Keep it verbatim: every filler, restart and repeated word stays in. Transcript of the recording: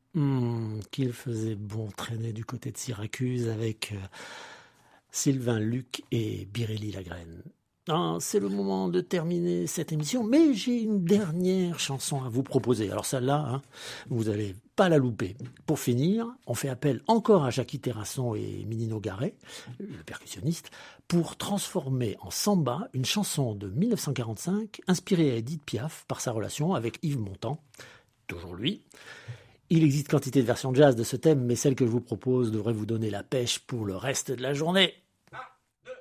Hum, qu'il faisait bon traîner du côté de Syracuse avec euh, Sylvain Luc et Biréli Lagrène. Ah, c'est le moment de terminer cette émission, mais j'ai une dernière chanson à vous proposer. Alors celle-là, hein, vous n'allez pas la louper. Pour finir, on fait appel encore à Jackie Terrasson et Minino Garret, le percussionniste, pour transformer en samba une chanson de mille neuf cent quarante-cinq inspirée à Edith Piaf par sa relation avec Yves Montand, toujours lui. Il existe quantité de versions jazz de ce thème, mais celle que je vous propose devrait vous donner la pêche pour le reste de la journée.